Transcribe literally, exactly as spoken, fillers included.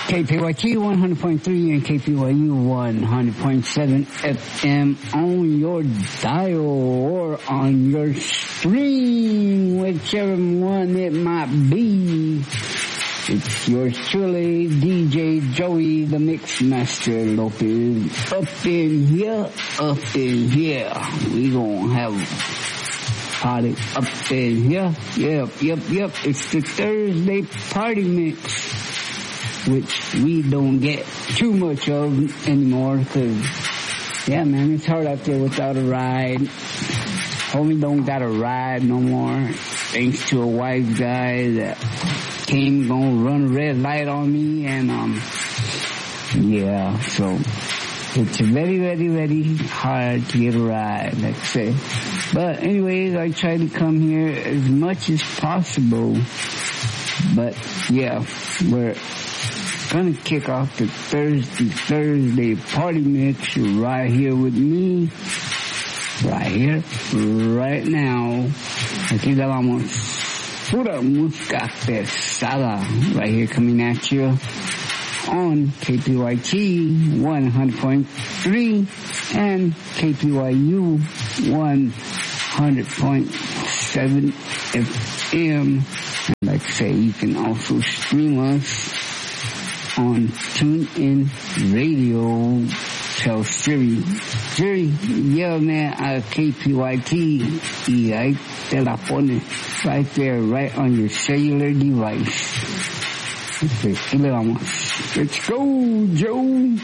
K P Y T one hundred point three and K P Y U one hundred point seven F M on your dial or on your stream, whichever one it might be. It's yours truly, D J Joey, the Mix Master Lopez. Up in here, up in here. We gonna have a party up in here. Yep, yep, yep. It's the Thursday party mix, which we don't get too much of anymore because, yeah, man, it's hard out there without a ride. Homie don't got a ride no more, thanks to a white guy that came gonna run a red light on me, and, um, yeah, so it's very, very, very hard to get a ride, like I say. But anyways, I try to come here as much as possible, but, yeah, we're gonna kick off the Thursday, Thursday party mix right here with me, right here, right now. Aquí la vamos. Pura música pesada, right here coming at you on K P Y T one hundred point three and K P Y U one hundred point seven F M. And like I say, you can also stream us on TuneIn Radio. Tell Siri, Siri, yeah, man, a K P Y T, y ahí te la pone right there, right on your cellular device. Okay, aquí le vamos. Let's go, Joe.